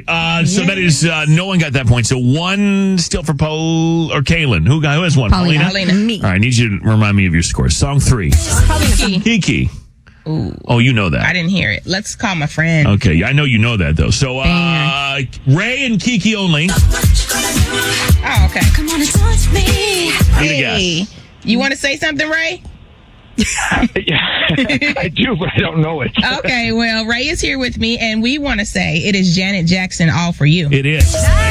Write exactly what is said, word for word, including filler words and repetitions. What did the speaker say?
right. Uh, so that is, uh, no one got that point. So one still for Paul or Kaylin. Who got, who has one? Paulina. Paulina? Me. All right. I need you to remind me of your scores. Song three. Kiki. Kiki. Ooh. Oh, you know that. I didn't hear it. Let's call my friend. Okay. I know you know that, though. So, uh, Ray and Kiki only. Oh, okay. Come on and touch me. Need a Hey, guess. you want to say something, Ray? Yeah, I do, but I don't know it. Okay, well, Ray is here with me, and we want to say it is Janet Jackson, All For You. It is.